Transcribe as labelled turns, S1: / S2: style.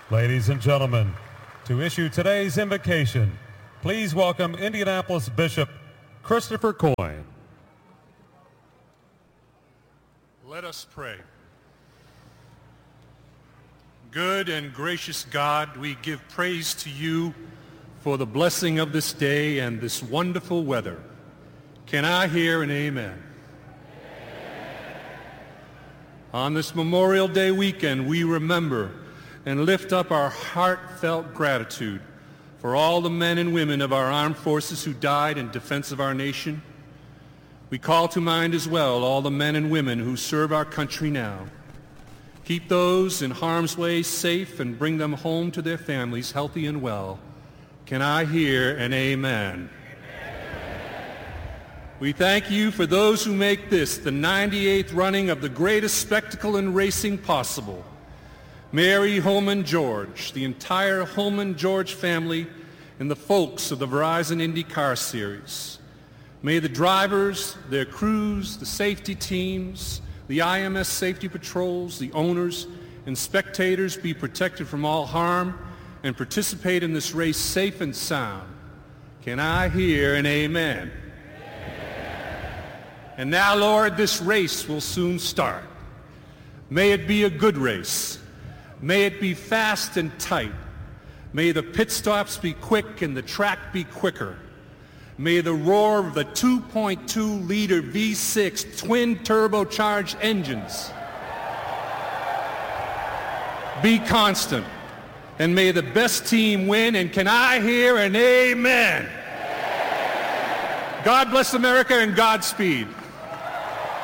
S1: Ladies and gentlemen, to issue today's invocation, please welcome Indianapolis Bishop Christopher Coyne.
S2: Let us pray. Good and gracious God, we give praise to you for the blessing of this day and this wonderful weather. Can I hear an amen? On this Memorial Day weekend, we remember and lift up our heartfelt gratitude for all the men and women of our armed forces who died in defense of our nation. We call to mind as well all the men and women who serve our country now. Keep those in harm's way safe and bring them home to their families healthy and well. Can I hear an amen? We thank you for those who make this the 98th running of the greatest spectacle in racing possible. Mary Holman George, the entire Holman George family, and the folks of the Verizon IndyCar Series. May the drivers, their crews, the safety teams, the IMS safety patrols, the owners, and spectators be protected from all harm and participate in this race safe and sound. Can I hear an amen? And now, Lord, this race will soon start. May it be a good race. May it be fast and tight. May the pit stops be quick and the track be quicker. May the roar of the 2.2-liter V6 twin turbocharged engines be constant. And may the best team win. And can I hear an amen? God bless America and Godspeed.